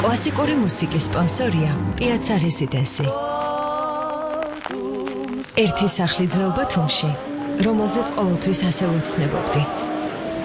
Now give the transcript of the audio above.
კლასიკური მუსიკის სპონსორია Piazza Residency. ერთი სახლი ძველ ბათუმში, რომელზეც ყოველთვის ასე ვეცნებობდი.